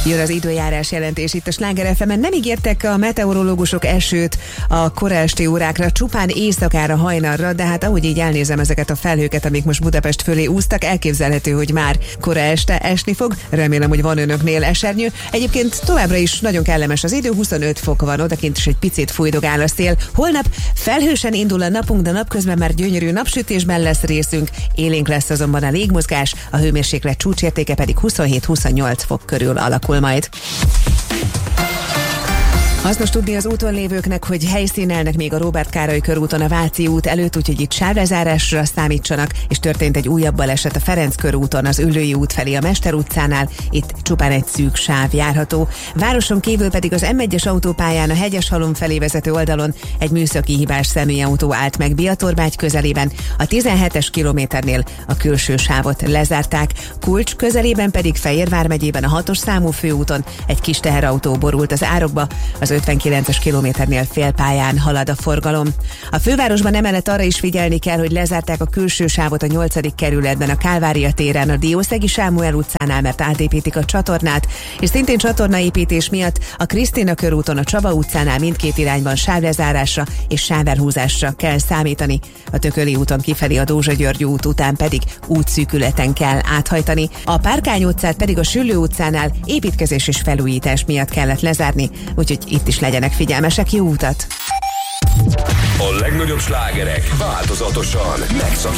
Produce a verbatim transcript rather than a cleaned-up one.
Jön az időjárás jelentés itt a Sláger ef emen. Nem ígértek a meteorológusok esőt a kora esti órákra, csupán éjszakára, hajnalra, de hát ahogy így elnézem ezeket a felhőket, amik most Budapest fölé úsztak, elképzelhető, hogy már kora este esni fog. Remélem, hogy van önöknél esernyő. Egyébként továbbra is nagyon kellemes az idő, huszonöt fok van, odakint is egy picit fújdogál a szél. Holnap felhősen indul a napunk, de napközben már gyönyörű napsütésben lesz részünk. Élénk lesz azonban a légmozgás, a hőmérséklet csúcsértéke pedig huszonhét-huszonnyolc fok körül alakul majd. Hasznos tudni az úton lévőknek, hogy helyszínelnek még a Róbert Károly körúton a Váci út előtt, úgyhogy itt sávlezárásra számítsanak, és történt egy újabb baleset a Ferenc körúton, az Üllői út felé a Mester utcánál, itt csupán egy szűk sáv járható. Városon kívül pedig az em egyes autópályán a Hegyeshalom felé vezető oldalon egy műszaki hibás személyautó állt meg Biatorbágy közelében, a tizenhetes kilométernél a külső sávot lezárták, Kulcs közelében pedig Fejérvár megyében a hatos számú főúton egy kis teherautó borult az árokba, az ötvenkilences kilométernél félpályán halad a forgalom. A fővárosban emellett arra is figyelni kell, hogy lezárták a külső sávot a nyolcadik kerületben, a Kálvária téren, a Diószegi Sámuel utcánál, mert átépítik a csatornát, és szintén csatornaépítés miatt a Krisztina körúton, a Csaba utcánál mindkét irányban sávlezárásra és sávelhúzásra kell számítani. A Tököli úton kifelé a Dózsa György út után pedig útszűkületen kell áthajtani. A Párkány utcát pedig a Süllő utcánál építkezés és felújítás miatt kellett lezárni, úgyhogy itt is legyenek figyelmesek, jó utat! A legnagyobb slágerek változatosan megszakítják